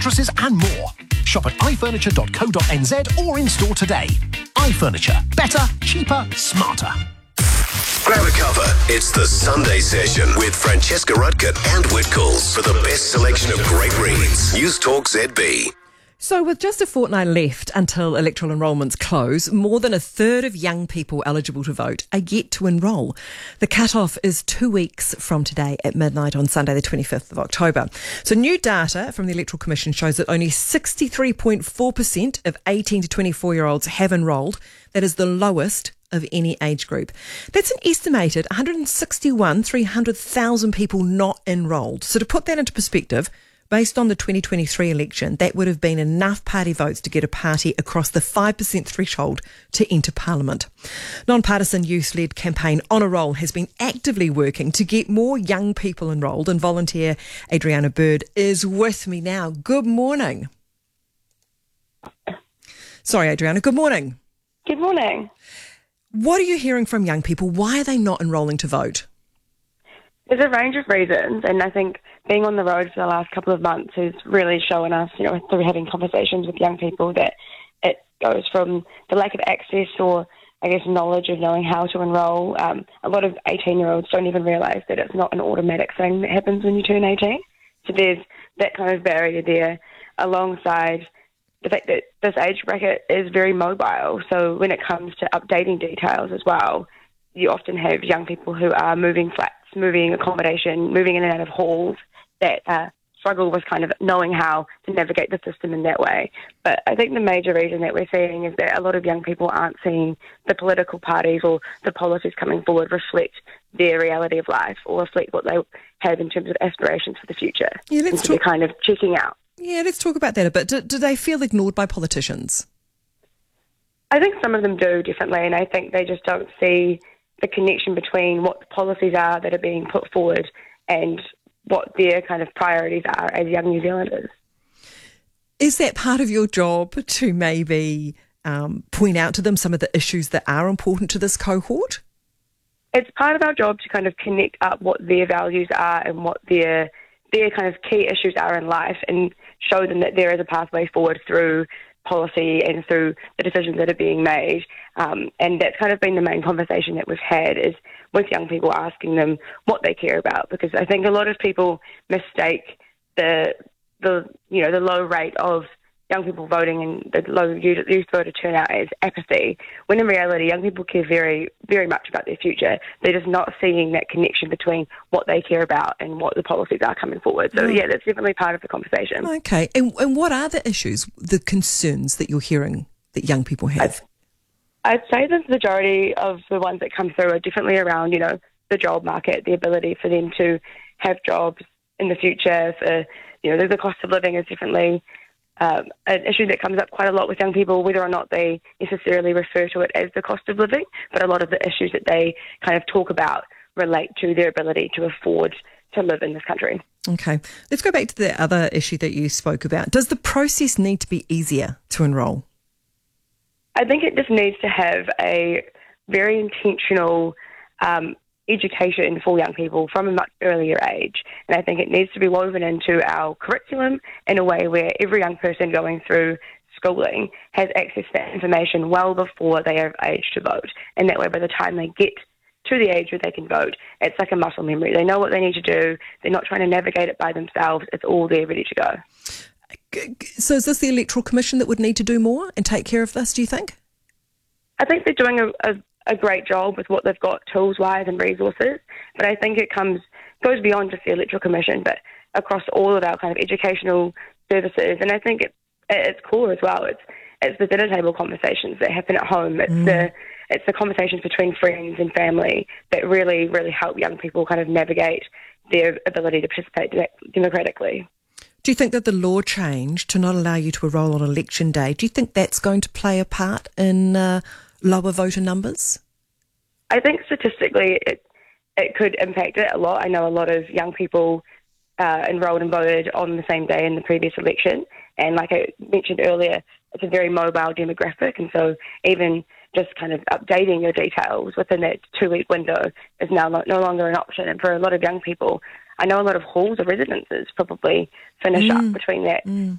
mattresses and more. Shop at ifurniture.co.nz or in-store today. iFurniture. Better, cheaper, smarter. Grab a cover. It's the Sunday Session with Francesca Rudkin and Whitcoulls for the best selection of great reads. News Talk ZB. So with just a fortnight left until electoral enrolments close, more than a third of young people eligible to vote are yet to enrol. The cut-off is 2 weeks from today at midnight on Sunday the 25th of October. So new data from the Electoral Commission shows that only 63.4% of 18 to 24-year-olds have enrolled. That is the lowest of any age group. That's an estimated 300,000 people not enrolled. So to put that into perspective, based on the 2023 election, that would have been enough party votes to get a party across the 5% threshold to enter Parliament. Non-partisan youth-led campaign On a Roll has been actively working to get more young people enrolled, and volunteer Adriana Bird is with me now. Good morning. Sorry, Adriana. Good morning. Good morning. What are you hearing from young people? Why are they not enrolling to vote? There's a range of reasons, and I think being on the road for the last couple of months has really shown us, through having conversations with young people, that it goes from the lack of access or, knowledge of knowing how to enrol. A lot of 18-year-olds don't even realise that it's not an automatic thing that happens when you turn 18. So there's that kind of barrier there, alongside the fact that this age bracket is very mobile. So when it comes to updating details as well, you often have young people who are moving flats, moving accommodation, moving in and out of halls that struggle with kind of knowing how to navigate the system in that way. But I think the major reason that we're seeing is that a lot of young people aren't seeing the political parties or the policies coming forward reflect their reality of life or reflect what they have in terms of aspirations for the future. Yeah, so they're kind of checking out. Yeah, let's talk about that a bit. Do they feel ignored by politicians? I think some of them do, definitely, and I think they just don't see the connection between what the policies are that are being put forward and what their kind of priorities are as young New Zealanders. Is that part of your job to maybe point out to them some of the issues that are important to this cohort? It's part of our job to kind of connect up what their values are and what their kind of key issues are in life, and show them that there is a pathway forward through policy and through the decisions that are being made. And that's kind of been the main conversation that we've had, is with young people, asking them what they care about, because I think a lot of people mistake the low rate of young people voting and the low youth voter turnout as apathy, when in reality young people care very, very much about their future. They're just not seeing that connection between what they care about and what the policies are coming forward. So yeah, that's definitely part of the conversation. Okay, and what are the issues, the concerns that you're hearing that young people have? I'd say the majority of the ones that come through are definitely around, the job market, the ability for them to have jobs in the future. For, the cost of living is definitely an issue that comes up quite a lot with young people, whether or not they necessarily refer to it as the cost of living, but a lot of the issues that they kind of talk about relate to their ability to afford to live in this country. Okay, let's go back to the other issue that you spoke about. Does the process need to be easier to enrol? I think it just needs to have a very intentional education for young people from a much earlier age. And I think it needs to be woven into our curriculum in a way where every young person going through schooling has access to that information well before they are of age to vote. And that way, by the time they get to the age where they can vote, it's like a muscle memory. They know what they need to do. They're not trying to navigate it by themselves. It's all there ready to go. So is this the Electoral Commission that would need to do more and take care of this, do you think? I think they're doing a great job with what they've got tools-wise and resources, but I think it goes beyond just the Electoral Commission, but across all of our kind of educational services. And I think at its core as well, it's the dinner table conversations that happen at home. It's the conversations between friends and family that really, really help young people kind of navigate their ability to participate democratically. Do you think that the law change to not allow you to enrol on election day, do you think that's going to play a part in lower voter numbers? I think statistically it could impact it a lot. I know a lot of young people enrolled and voted on the same day in the previous election. And like I mentioned earlier, it's a very mobile demographic. And so even just kind of updating your details within that 2-week window is now no longer an option. And for a lot of young people, I know a lot of halls or residences probably finish up between that